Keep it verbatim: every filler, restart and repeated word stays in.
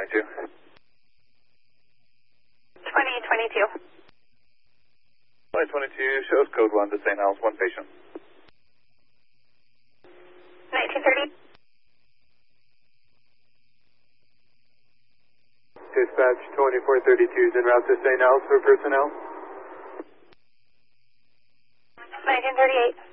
twenty-two. twenty twenty-two. twenty twenty-two shows code one to Saint Helens, one patient. nineteen thirty. Dispatch twenty-four thirty-two is en route to Saint Helens for personnel. nineteen thirty-eight.